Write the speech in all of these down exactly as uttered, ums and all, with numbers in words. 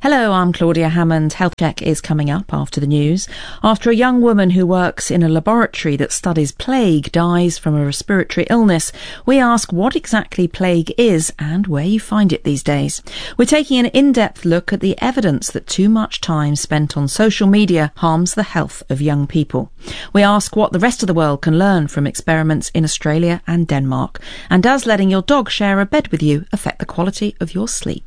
Hello, I'm Claudia Hammond. Health Check is coming up after the news. After a young woman who works in a laboratory that studies plague dies from a respiratory illness, we ask what exactly plague is and where you find it these days. We're taking an in-depth look at the evidence that too much time spent on social media harms the health of young people. We ask what the rest of the world can learn from experiments in Australia and Denmark. And does letting your dog share a bed with you affect the quality of your sleep?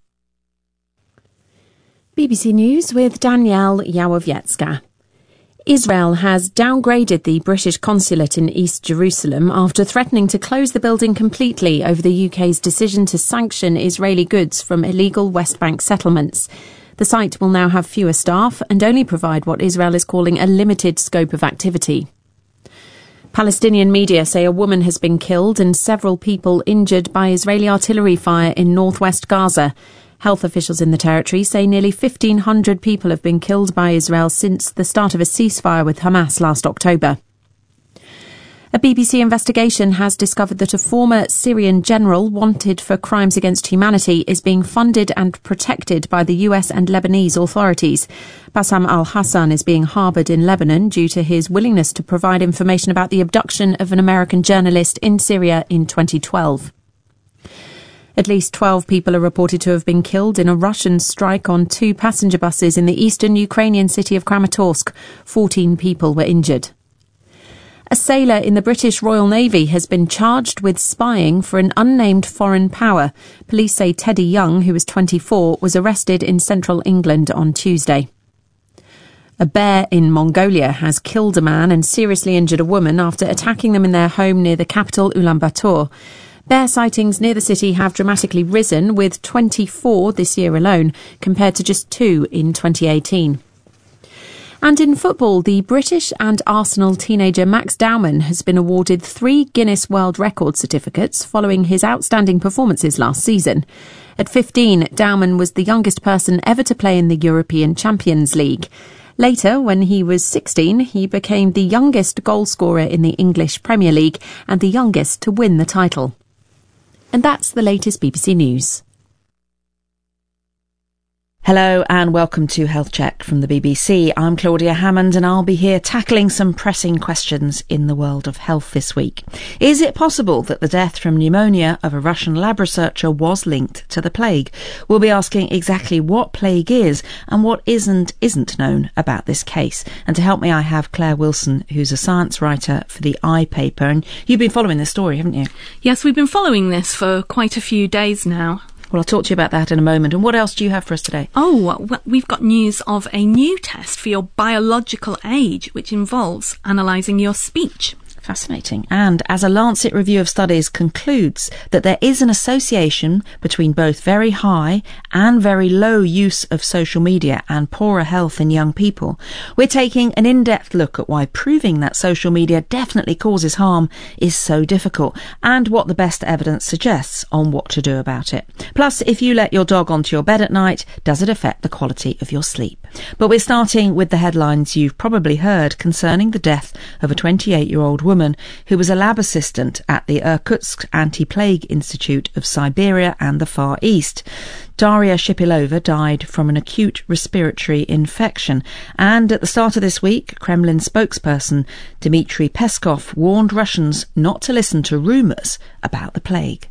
B B C News with Danielle Yawowiecka. Israel has downgraded the British consulate in East Jerusalem after threatening to close the building completely over the U K's decision to sanction Israeli goods from illegal West Bank settlements. The site will now have fewer staff and only provide what Israel is calling a limited scope of activity. Palestinian media say a woman has been killed and several people injured by Israeli artillery fire in northwest Gaza. Health officials in the territory say nearly fifteen hundred people have been killed by Israel since the start of a ceasefire with Hamas last October. A B B C investigation has discovered that a former Syrian general wanted for crimes against humanity is being funded and protected by the U S and Lebanese authorities. Bassam al-Hassan is being harboured in Lebanon due to his willingness to provide information about the abduction of an American journalist in Syria in twenty twelve. At least twelve people are reported to have been killed in a Russian strike on two passenger buses in the eastern Ukrainian city of Kramatorsk. fourteen people were injured. A sailor in the British Royal Navy has been charged with spying for an unnamed foreign power. Police say Teddy Young, who was twenty-four, was arrested in central England on Tuesday. A bear in Mongolia has killed a man and seriously injured a woman after attacking them in their home near the capital Ulaanbaatar. Bear sightings near the city have dramatically risen, with twenty-four this year alone, compared to just two in twenty eighteen. And in football, the British and Arsenal teenager Max Dowman has been awarded three Guinness World Record certificates following his outstanding performances last season. At fifteen, Dowman was the youngest person ever to play in the European Champions League. Later, when he was sixteen, he became the youngest goalscorer in the English Premier League and the youngest to win the title. And that's the latest B B C News. Hello and welcome to Health Check from the B B C. I'm Claudia Hammond and I'll be here tackling some pressing questions in the world of health this week. Is it possible that the death from pneumonia of a Russian lab researcher was linked to the plague? We'll be asking exactly what plague is and what isn't isn't known about this case. And to help me, I have Claire Wilson, who's a science writer for the I paper. And you've been following this story, haven't you? Yes, we've been following this for quite a few days now. Well, I'll talk to you about that in a moment. And what else do you have for us today? Oh, well, we've got news of a new test for your biological age, which involves analysing your speech. Fascinating. And as a Lancet review of studies concludes that there is an association between both very high and very low use of social media and poorer health in young people, we're taking an in-depth look at why proving that social media definitely causes harm is so difficult and what the best evidence suggests on what to do about it. Plus, if you let your dog onto your bed at night, does it affect the quality of your sleep? But we're starting with the headlines you've probably heard concerning the death of a twenty-eight-year-old woman who was a lab assistant at the Irkutsk Anti-Plague Institute of Siberia and the Far East. Daria Shipilova died from an acute respiratory infection, and at the start of this week, Kremlin spokesperson Dmitry Peskov warned Russians not to listen to rumours about the plague.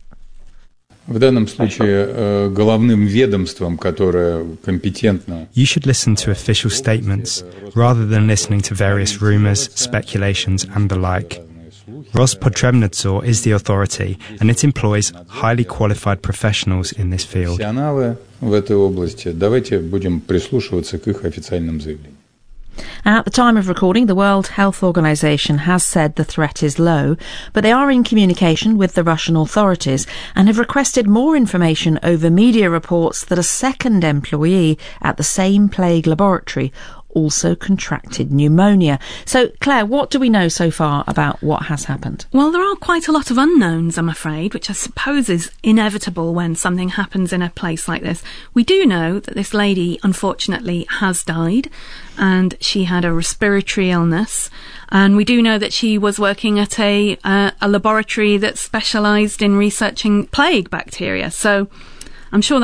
В данном случае главным ведомством, которое компетентно. You should listen to official statements rather than listening to various rumours, speculations and the like. Rospotrebnadzor is the authority and it employs highly qualified professionals in this field. Профессионалы в этой области. Давайте будем прислушиваться к их официальным заявлениям. At the time of recording, the World Health Organization has said the threat is low, but they are in communication with the Russian authorities and have requested more information over media reports that a second employee at the same plague laboratory also contracted pneumonia. So, Claire, what do we know so far about what has happened? Well, there are quite a lot of unknowns, I'm afraid, which I suppose is inevitable when something happens in a place like this. We do know that this lady, unfortunately, has died, and she had a respiratory illness. And we do know that she was working at a, uh, a laboratory that specialised in researching plague bacteria. So I'm sure that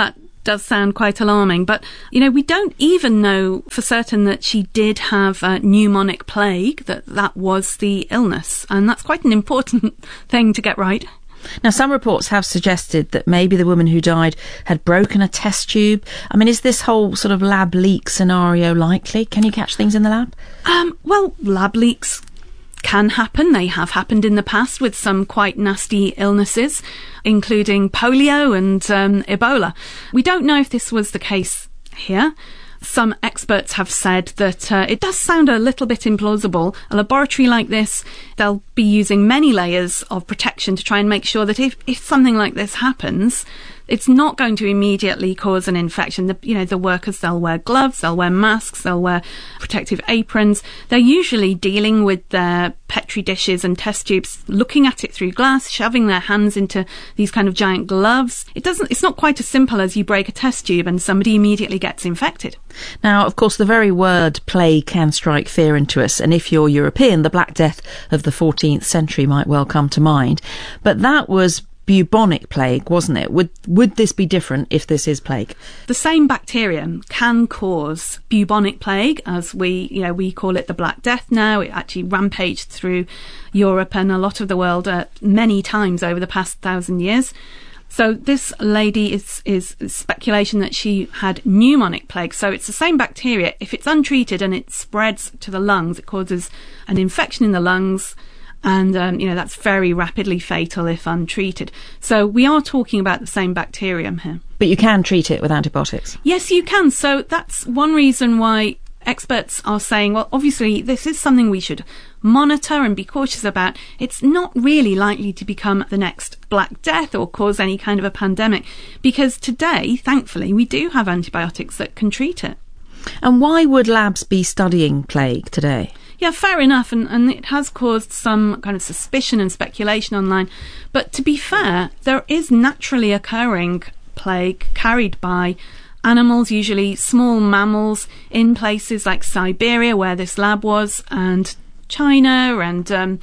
does sound quite alarming. But, you know, we don't even know for certain that she did have uh, pneumonic plague, that that was the illness. And that's quite an important thing to get right. Now, some reports have suggested that maybe the woman who died had broken a test tube. I mean, is this whole sort of lab leak scenario likely? Can you catch things in the lab? Um, well, lab leaks can happen. They have happened in the past with some quite nasty illnesses, including polio and um, Ebola. We don't know if this was the case here. Some experts have said that uh, it does sound a little bit implausible. A laboratory like this, they'll be using many layers of protection to try and make sure that if, if something like this happens, it's not going to immediately cause an infection. The, you know, the workers, they'll wear gloves, they'll wear masks, they'll wear protective aprons. They're usually dealing with their Petri dishes and test tubes, looking at it through glass, shoving their hands into these kind of giant gloves. It doesn't, it's not quite as simple as you break a test tube and somebody immediately gets infected. Now, of course, the very word plague can strike fear into us, and if you're European, the Black Death of the fourteenth century might well come to mind. But that was bubonic plague, wasn't it? Would would this be different if this is plague? The same bacterium can cause bubonic plague, as we, you know, we call it the Black Death now. It actually rampaged through Europe and a lot of the world uh, many times over the past thousand years. So this lady is, is speculation that she had pneumonic plague. So it's the same bacteria. If it's untreated and it spreads to the lungs, it causes an infection in the lungs. And, um, you know, that's very rapidly fatal if untreated. So we are talking about the same bacterium here. But you can treat it with antibiotics? Yes, you can. So that's one reason why experts are saying, well, obviously, this is something we should monitor and be cautious about. It's not really likely to become the next Black Death or cause any kind of a pandemic, because today, thankfully, we do have antibiotics that can treat it. And why would labs be studying plague today? Yeah, fair enough, and, and it has caused some kind of suspicion and speculation online. But to be fair, there is naturally occurring plague carried by animals, usually small mammals, in places like Siberia, where this lab was, and China, and um,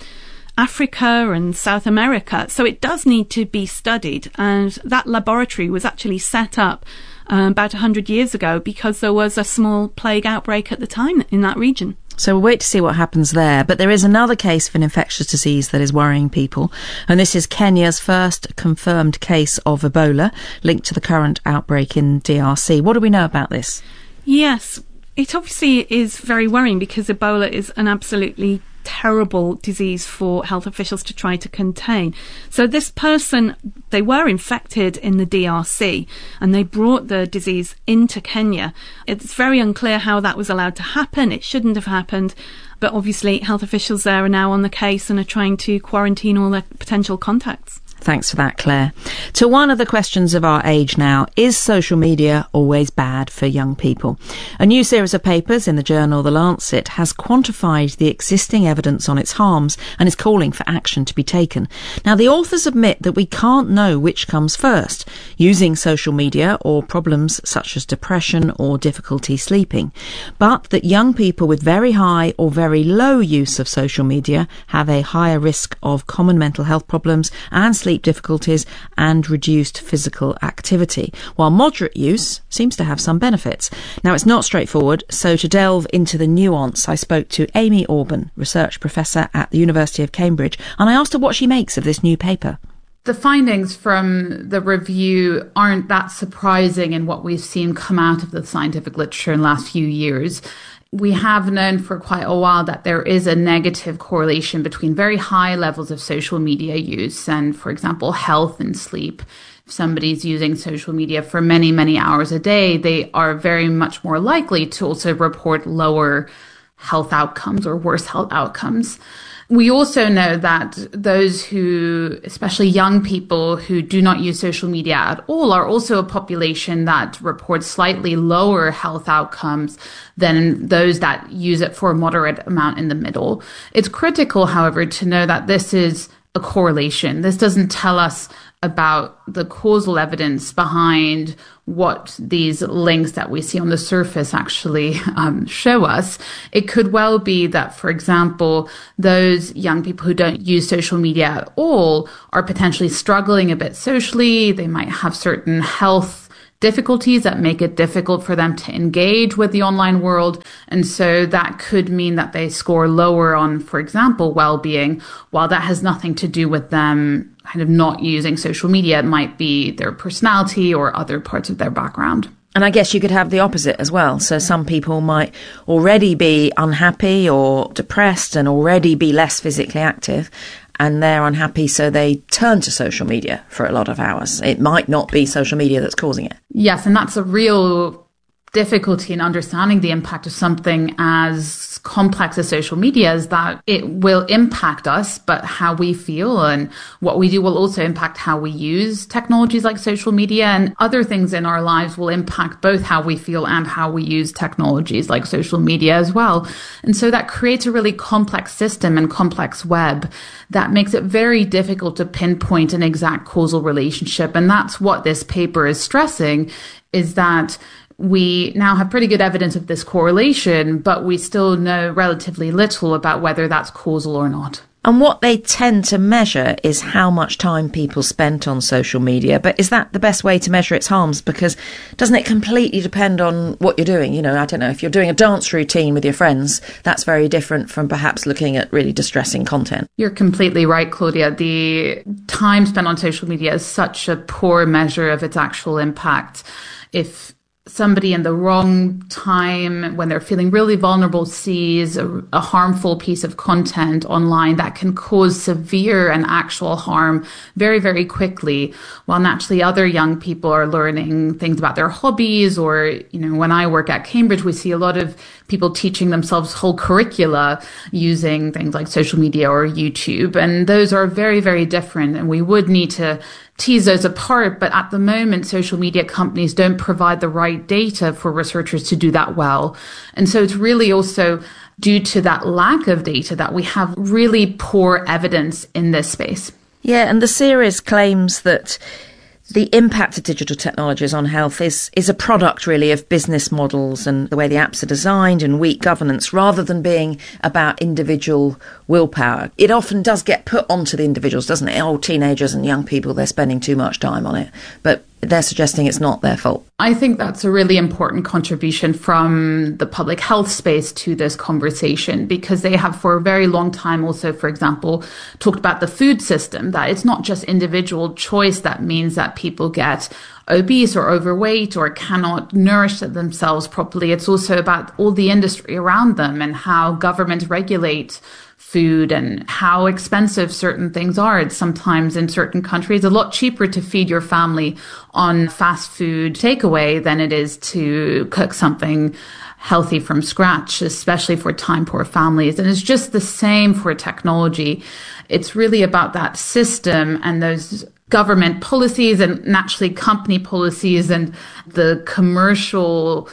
Africa, and South America. So it does need to be studied, and that laboratory was actually set up um, about one hundred years ago because there was a small plague outbreak at the time in that region. So we'll wait to see what happens there. But there is another case of an infectious disease that is worrying people, and this is Kenya's first confirmed case of Ebola linked to the current outbreak in D R C. What do we know about this? Yes, it obviously is very worrying because Ebola is an absolutely terrible disease for health officials to try to contain. So this person, they were infected in the D R C and they brought the disease into Kenya. It's very unclear how that was allowed to happen. It shouldn't have happened. But obviously health officials there are now on the case and are trying to quarantine all their potential contacts. Thanks for that, Claire. To one of the questions of our age now, is social media always bad for young people? A new series of papers in the journal The Lancet has quantified the existing evidence on its harms and is calling for action to be taken. Now, the authors admit that we can't know which comes first, using social media or problems such as depression or difficulty sleeping, but that young people with very high or very low use of social media have a higher risk of common mental health problems and sleep difficulties and reduced physical activity, while moderate use seems to have some benefits. Now, it's not straightforward, so to delve into the nuance, I spoke to Amy Orban, research professor at the University of Cambridge, and I asked her what she makes of this new paper. The findings from the review aren't that surprising in what we've seen come out of the scientific literature in the last few years. We have known for quite a while that there is a negative correlation between very high levels of social media use and, for example, health and sleep. If somebody's using social media for many, many hours a day, they are very much more likely to also report lower health outcomes or worse health outcomes. We also know that those who, especially young people who do not use social media at all, are also a population that reports slightly lower health outcomes than those that use it for a moderate amount in the middle. It's critical, however, to know that this is a correlation. This doesn't tell us about the causal evidence behind what these links that we see on the surface actually um, show us. It could well be that, for example, those young people who don't use social media at all are potentially struggling a bit socially. They might have certain health difficulties that make it difficult for them to engage with the online world. And so that could mean that they score lower on, for example, well-being, while that has nothing to do with them kind of not using social media. It might be their personality or other parts of their background. And I guess you could have the opposite as well. So some people might already be unhappy or depressed and already be less physically active, and they're unhappy, so they turn to social media for a lot of hours. It might not be social media that's causing it. Yes, and that's a real difficulty in understanding the impact of something as complex as social media, is that it will impact us, but how we feel and what we do will also impact how we use technologies like social media, and other things in our lives will impact both how we feel and how we use technologies like social media as well. And so that creates a really complex system and complex web that makes it very difficult to pinpoint an exact causal relationship. And that's what this paper is stressing, is that we now have pretty good evidence of this correlation, but we still know relatively little about whether that's causal or not. And what they tend to measure is how much time people spent on social media. But is that the best way to measure its harms? Because doesn't it completely depend on what you're doing? You know, I don't know, if you're doing a dance routine with your friends, that's very different from perhaps looking at really distressing content. You're completely right, Claudia. The time spent on social media is such a poor measure of its actual impact. If somebody in the wrong time, when they're feeling really vulnerable, sees a, a harmful piece of content online, that can cause severe and actual harm very, very quickly. While naturally other young people are learning things about their hobbies, or, you know, when I work at Cambridge, we see a lot of people teaching themselves whole curricula using things like social media or YouTube. And those are very, very different. And we would need to tease those apart. But at the moment, social media companies don't provide the right data for researchers to do that well. And so it's really also due to that lack of data that we have really poor evidence in this space. Yeah, and the series claims that the impact of digital technologies on health is, is a product, really, of business models and the way the apps are designed and weak governance, rather than being about individual willpower. It often does get put onto the individuals, doesn't it? Oh, teenagers and young people, they're spending too much time on it. But they're suggesting it's not their fault. I think that's a really important contribution from the public health space to this conversation, because they have for a very long time also, for example, talked about the food system, that it's not just individual choice that means that people get obese or overweight or cannot nourish themselves properly. It's also about all the industry around them and how governments regulate food and how expensive certain things are. It's sometimes in certain countries a lot cheaper to feed your family on fast food takeaway than it is to cook something healthy from scratch, especially for time-poor families. And it's just the same for technology. It's really about that system and those government policies and naturally company policies and the commercial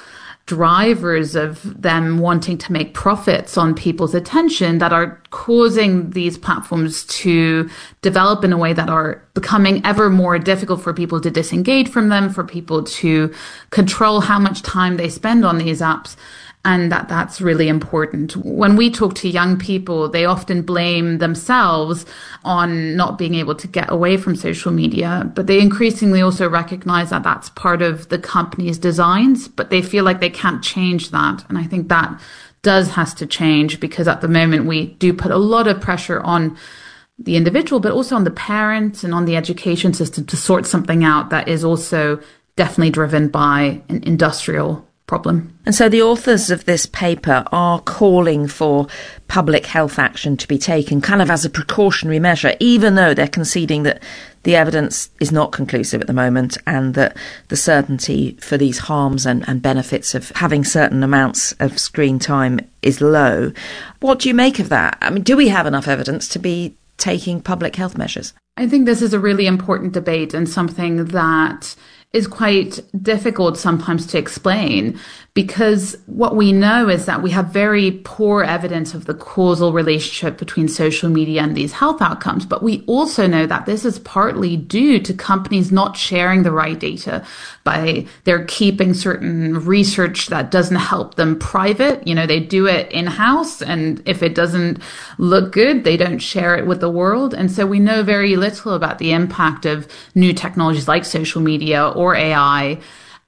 drivers of them wanting to make profits on people's attention that are causing these platforms to develop in a way that are becoming ever more difficult for people to disengage from them, for people to control how much time they spend on these apps. And that that's really important. When we talk to young people, they often blame themselves on not being able to get away from social media, but they increasingly also recognize that that's part of the company's designs, but they feel like they can't change that. And I think that does has to change, because at the moment we do put a lot of pressure on the individual, but also on the parents and on the education system to sort something out that is also definitely driven by an industrial problem. And so the authors of this paper are calling for public health action to be taken kind of as a precautionary measure, even though they're conceding that the evidence is not conclusive at the moment and that the certainty for these harms and, and benefits of having certain amounts of screen time is low. What do you make of that? I mean, do we have enough evidence to be taking public health measures? I think this is a really important debate and something that is quite difficult sometimes to explain, because what we know is that we have very poor evidence of the causal relationship between social media and these health outcomes. But we also know that this is partly due to companies not sharing the right data, by they're keeping certain research that doesn't help them private. You know, they do it in-house, and if it doesn't look good, they don't share it with the world. And so we know very little about the impact of new technologies like social media or A I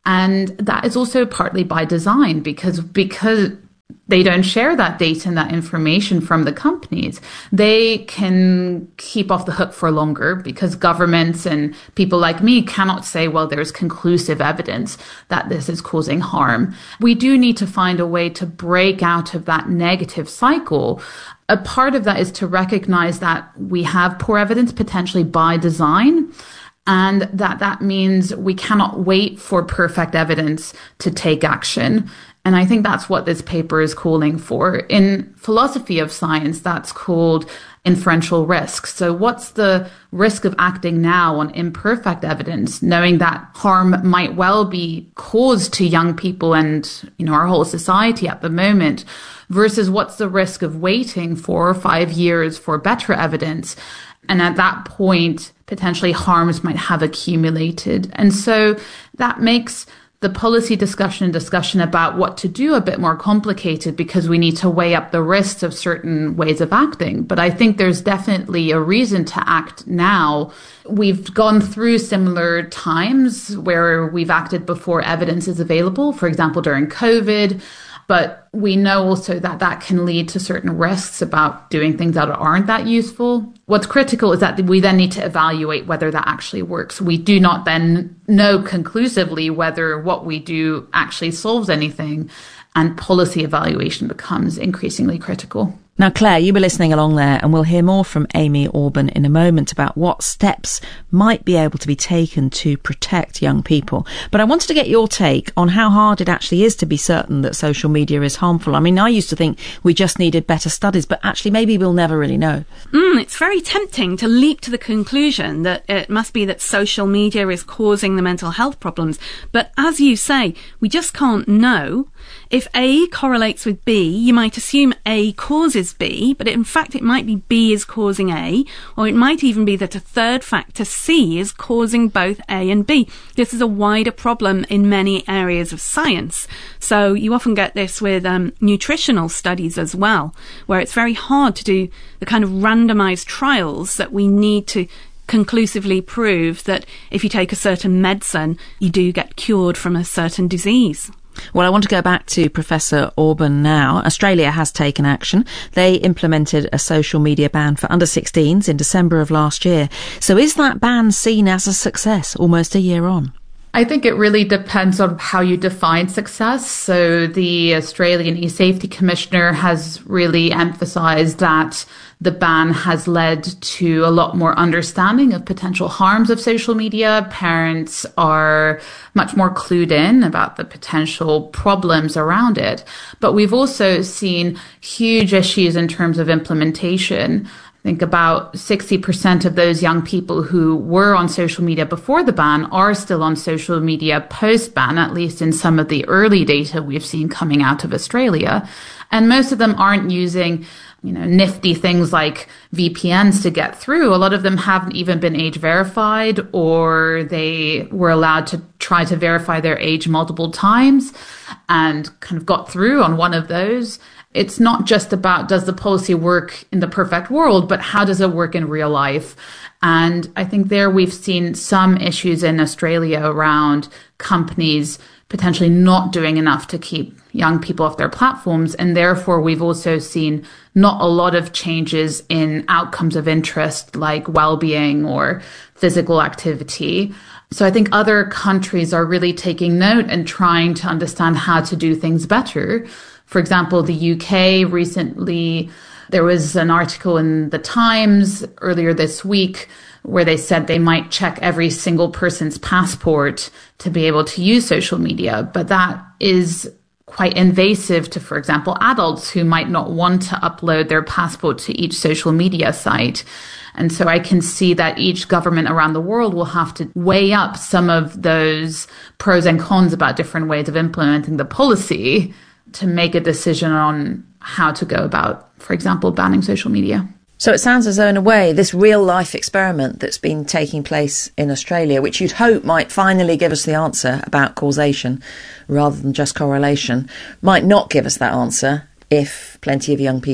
And that is also partly by design because because they don't share that data and that information from the companies. They can keep off the hook for longer because governments and people like me cannot say, well, there's conclusive evidence that this is causing harm. We do need to find a way to break out of that negative cycle. A part of that is to recognize that we have poor evidence potentially by design, and that that means we cannot wait for perfect evidence to take action. And I think that's what this paper is calling for. In philosophy of science, that's called inferential risk. So what's the risk of acting now on imperfect evidence, knowing that harm might well be caused to young people and, you know, our whole society at the moment, versus what's the risk of waiting four or five years for better evidence? And at that point, potentially harms might have accumulated. And so that makes the policy discussion and discussion about what to do a bit more complicated because we need to weigh up the risks of certain ways of acting. But I think there's definitely a reason to act now. We've gone through similar times where we've acted before evidence is available, for example, during COVID. But we know also that that can lead to certain risks about doing things that aren't that useful. What's critical is that we then need to evaluate whether that actually works. We do not then know conclusively whether what we do actually solves anything, and policy evaluation becomes increasingly critical. Now, Claire, you were listening along there, and we'll hear more from Amy Orban in a moment about what steps might be able to be taken to protect young people. But I wanted to get your take on how hard it actually is to be certain that social media is harmful. I mean, I used to think we just needed better studies, but actually maybe we'll never really know. Mm, it's very tempting to leap to the conclusion that it must be that social media is causing the mental health problems. But as you say, we just can't know. If A correlates with B, you might assume A causes B, but in fact it might be B is causing A, or it might even be that a third factor, C, is causing both A and B. This is a wider problem in many areas of science. So you often get this with um, nutritional studies as well, where it's very hard to do the kind of randomized trials that we need to conclusively prove that if you take a certain medicine, you do get cured from a certain disease. Well, I want to go back to Professor Orban now. Australia has taken action. They implemented a social media ban for under sixteens in December of last year. So is that ban seen as a success almost a year on? I think it really depends on how you define success. So the Australian E-Safety Commissioner has really emphasised that the ban has led to a lot more understanding of potential harms of social media. Parents are much more clued in about the potential problems around it. But we've also seen huge issues in terms of implementation. I think about sixty percent of those young people who were on social media before the ban are still on social media post-ban, at least in some of the early data we've seen coming out of Australia. And most of them aren't using, you know, nifty things like V P Ns to get through. A lot of them haven't even been age verified, or they were allowed to try to verify their age multiple times and kind of got through on one of those. It's not just about does the policy work in the perfect world, but how does it work in real life? And I think there we've seen some issues in Australia around companies potentially not doing enough to keep young people off their platforms. And therefore, we've also seen not a lot of changes in outcomes of interest like well-being or physical activity. So I think other countries are really taking note and trying to understand how to do things better. For example, the U K recently, there was an article in the Times earlier this week where they said they might check every single person's passport to be able to use social media. But that is quite invasive to, for example, adults who might not want to upload their passport to each social media site. And so I can see that each government around the world will have to weigh up some of those pros and cons about different ways of implementing the policy to make a decision on how to go about, for example, banning social media. So it sounds as though, in a way, this real-life experiment that's been taking place in Australia, which you'd hope might finally give us the answer about causation rather than just correlation, might not give us that answer if plenty of young people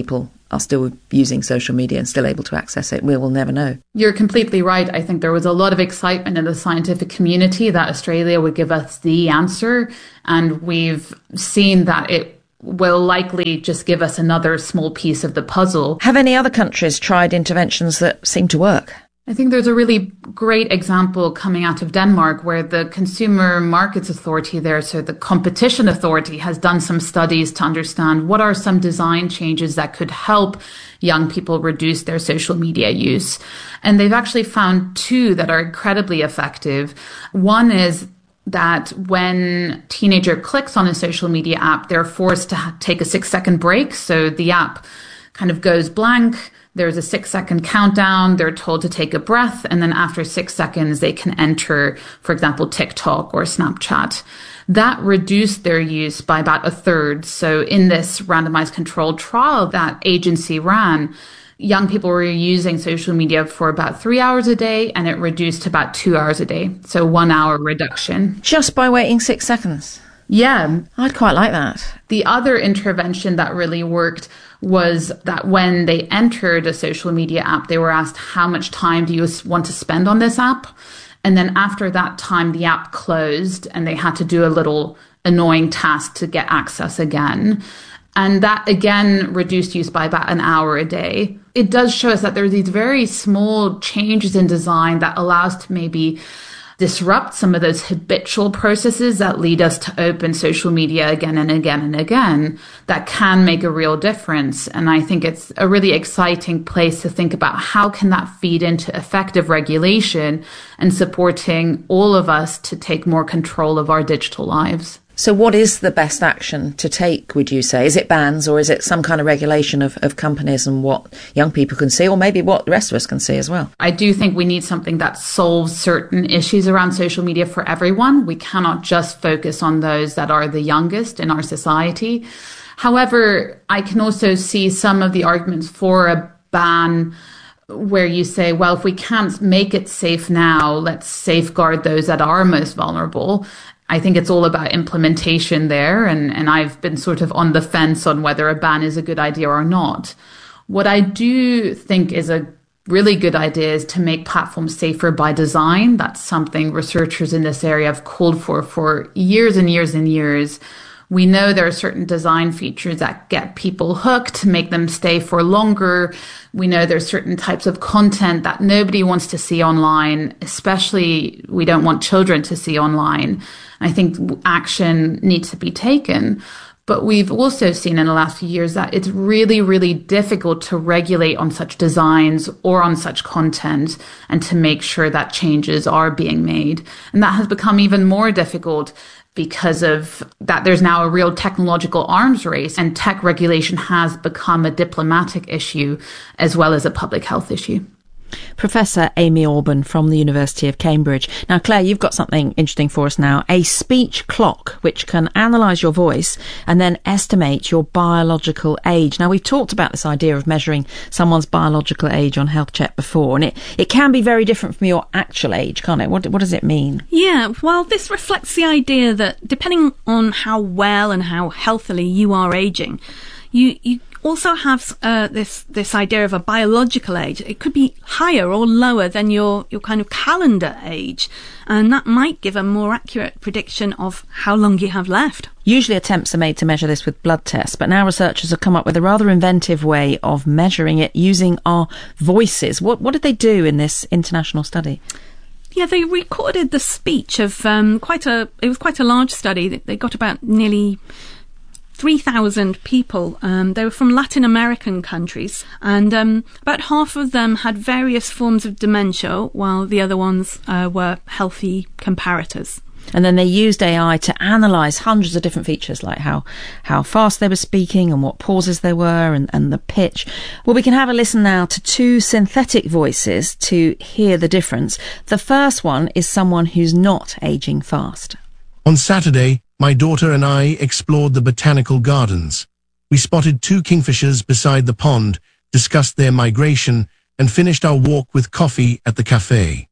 are still using social media and still able to access it. We will never know. You're completely right. I think there was a lot of excitement in the scientific community that Australia would give us the answer. And we've seen that it will likely just give us another small piece of the puzzle. Have any other countries tried interventions that seem to work? I think there's a really great example coming out of Denmark where the Consumer Markets Authority there, so the Competition Authority, has done some studies to understand what are some design changes that could help young people reduce their social media use. And they've actually found two that are incredibly effective. One is that when a teenager clicks on a social media app, they're forced to take a six second break. So the app kind of goes blank. There's a six second countdown. They're told to take a breath. And then after six seconds, they can enter, for example, TikTok or Snapchat. That reduced their use by about a third. So in this randomized controlled trial that agency ran, young people were using social media for about three hours a day, and it reduced to about two hours a day. So one hour reduction. Just by waiting six seconds? Yeah. I'd quite like that. The other intervention that really worked was that when they entered a social media app, they were asked, how much time do you want to spend on this app? And then after that time, the app closed and they had to do a little annoying task to get access again. And that, again, reduced use by about an hour a day. It does show us that there are these very small changes in design that allow us to maybe disrupt some of those habitual processes that lead us to open social media again and again and again that can make a real difference. And I think it's a really exciting place to think about how can that feed into effective regulation and supporting all of us to take more control of our digital lives. So what is the best action to take, would you say? Is it bans or is it some kind of regulation of, of companies and what young people can see, or maybe what the rest of us can see as well? I do think we need something that solves certain issues around social media for everyone. We cannot just focus on those that are the youngest in our society. However, I can also see some of the arguments for a ban where you say, well, if we can't make it safe now, let's safeguard those that are most vulnerable. I think it's all about implementation there, and, and I've been sort of on the fence on whether a ban is a good idea or not. What I do think is a really good idea is to make platforms safer by design. That's something researchers in this area have called for for years and years and years. We know there are certain design features that get people hooked, make them stay for longer. We know there's certain types of content that nobody wants to see online, especially we don't want children to see online. I think action needs to be taken. But we've also seen in the last few years that it's really, really difficult to regulate on such designs or on such content and to make sure that changes are being made. And that has become even more difficult because of that there's now a real technological arms race, and tech regulation has become a diplomatic issue as well as a public health issue. Professor Amy Orban from the University of Cambridge. Now, Claire, you've got something interesting for us now. A speech clock which can analyse your voice and then estimate your biological age. Now, we've talked about this idea of measuring someone's biological age on Health Check before, and it, it can be very different from your actual age, can't it? What, what does it mean? Yeah, well, this reflects the idea that depending on how well and how healthily you are ageing, you, you also have uh, this this idea of a biological age. It could be higher or lower than your, your kind of calendar age, and that might give a more accurate prediction of how long you have left. Usually attempts are made to measure this with blood tests, but now researchers have come up with a rather inventive way of measuring it using our voices. What, what did they do in this international study? Yeah, they recorded the speech of um, quite a, it was quite a large study. They got about nearly three thousand people. Um, they were from Latin American countries, and um, about half of them had various forms of dementia, while the other ones uh, were healthy comparators. And then they used A I to analyse hundreds of different features, like how, how fast they were speaking and what pauses there were, and, and the pitch. Well, we can have a listen now to two synthetic voices to hear the difference. The first one is someone who's not ageing fast. On Saturday, my daughter and I explored the botanical gardens. We spotted two kingfishers beside the pond, discussed their migration, and finished our walk with coffee at the cafe.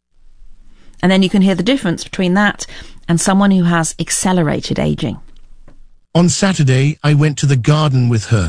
And then you can hear the difference between that and someone who has accelerated ageing. On Saturday, I went to the garden with her.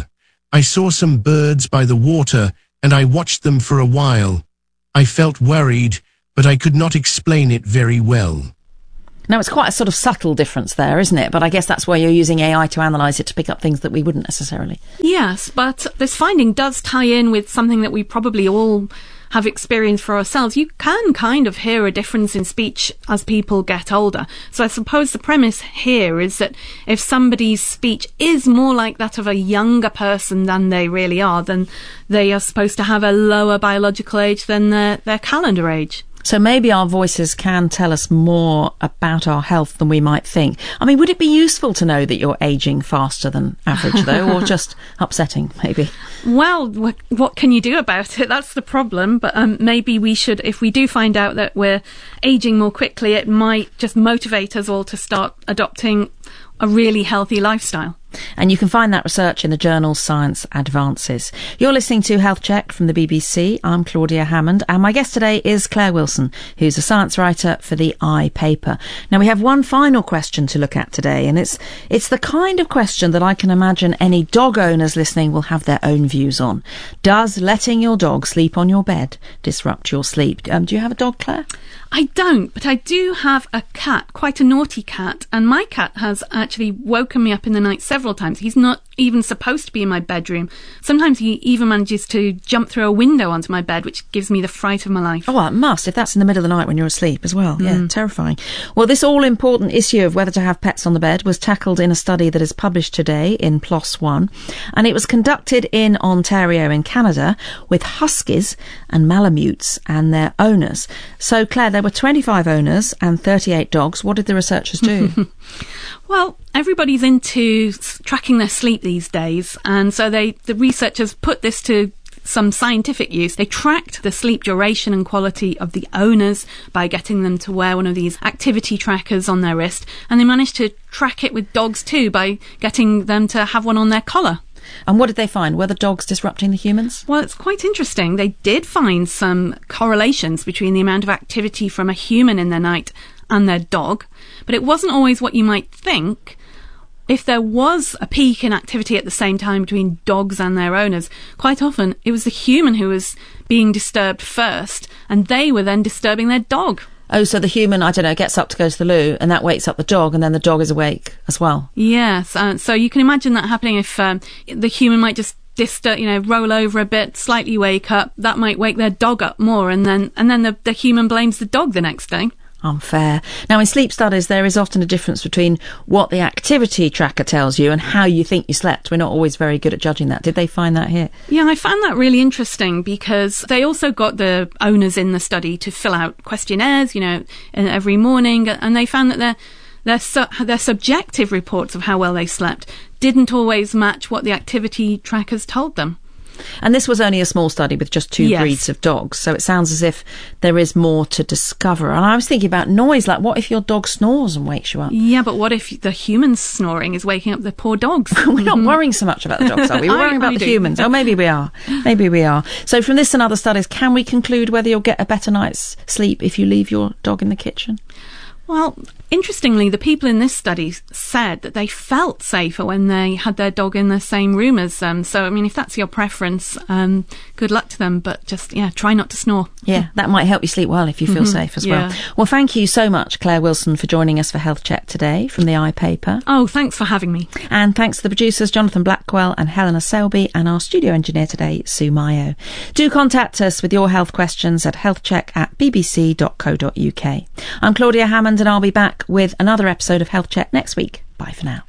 I saw some birds by the water and I watched them for a while. I felt worried, but I could not explain it very well. Now, it's quite a sort of subtle difference there, isn't it? But I guess that's where you're using A I to analyse it to pick up things that we wouldn't necessarily. Yes, but this finding does tie in with something that we probably all have experienced for ourselves. You can kind of hear a difference in speech as people get older. So I suppose the premise here is that if somebody's speech is more like that of a younger person than they really are, then they are supposed to have a lower biological age than their, their calendar age. So maybe our voices can tell us more about our health than we might think. I mean, would it be useful to know that you're ageing faster than average, though, or just upsetting, maybe? Well, what, what can you do about it? That's the problem. But um, maybe we should, if we do find out that we're ageing more quickly, it might just motivate us all to start adopting a really healthy lifestyle. And you can find that research in the journal Science Advances. You're listening to Health Check from the B B C. I'm Claudia Hammond, and my guest today is Claire Wilson, who's a science writer for the I paper. Now, we have one final question to look at today, and it's it's the kind of question that I can imagine any dog owners listening will have their own views on. Does letting your dog sleep on your bed disrupt your sleep? Um, do you have a dog, Claire? I don't, but I do have a cat, quite a naughty cat, and my cat has actually woken me up in the night several times. He's not even supposed to be in my bedroom. Sometimes he even manages to jump through a window onto my bed, which gives me the fright of my life. Oh, well, it must, if that's in the middle of the night when you're asleep as well. Mm. Yeah, terrifying. Well, this all-important issue of whether to have pets on the bed was tackled in a study that is published today in PLOS One, and it was conducted in Ontario in Canada with huskies and malamutes and their owners. So, Claire, there were twenty-five owners and thirty-eight dogs. What did the researchers do? Well, everybody's into s- tracking their sleep these days, and so they the researchers put this to some scientific use. They tracked the sleep duration and quality of the owners by getting them to wear one of these activity trackers on their wrist, and they managed to track it with dogs too by getting them to have one on their collar. And what did they find? Were the dogs disrupting the humans? Well, it's quite interesting. They did find some correlations between the amount of activity from a human in their night and their dog, but it wasn't always what you might think. If there was a peak in activity at the same time between dogs and their owners, quite often it was the human who was being disturbed first, and they were then disturbing their dog. Oh, so the human, I don't know, gets up to go to the loo, and that wakes up the dog, and then the dog is awake as well. Yes, uh, so you can imagine that happening if um, the human might just disturb, you know, roll over a bit, slightly wake up. That might wake their dog up more, and then and then the, the human blames the dog the next day. Unfair. Now, in sleep studies, there is often a difference between what the activity tracker tells you and how you think you slept. We're not always very good at judging that. Did they find that here? Yeah, I found that really interesting because they also got the owners in the study to fill out questionnaires, you know, every morning, and they found that their their su- their subjective reports of how well they slept didn't always match what the activity trackers told them. And this was only a small study with just two yes. breeds of dogs, so it sounds as if there is more to discover. And I was thinking about noise, like what if your dog snores and wakes you up? Yeah, but what if the human snoring is waking up the poor dogs? We're not worrying so much about the dogs, are we? We're I, worrying about I the do. humans. Oh, maybe we are. Maybe we are. So from this and other studies, can we conclude whether you'll get a better night's sleep if you leave your dog in the kitchen? Well, interestingly, the people in this study said that they felt safer when they had their dog in the same room as them. So, I mean, if that's your preference, um, good luck to them. But just, yeah, try not to snore. Yeah, that might help you sleep well if you feel Mm-hmm. safe as Yeah. well. Well, thank you so much, Claire Wilson, for joining us for Health Check today from the I paper. Oh, thanks for having me. And thanks to the producers, Jonathan Blackwell and Helena Selby, and our studio engineer today, Sue Mayo. Do contact us with your health questions at healthcheck at b b c dot co dot u k. I'm Claudia Hammond, and I'll be back with another episode of Health Check next week. Bye for now.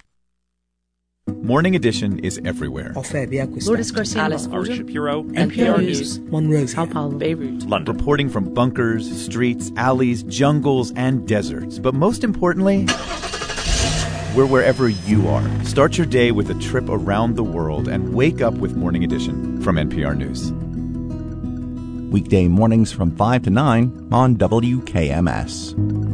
Morning Edition is everywhere. Lourdes Garcia, Alice Our Shapiro, N P R News, Monrovia, Sao Paulo, Beirut, London. Reporting from bunkers, streets, alleys, jungles, and deserts. But most importantly, we're wherever you are. Start your day with a trip around the world and wake up with Morning Edition from N P R News. Weekday mornings from five to nine on W K M S.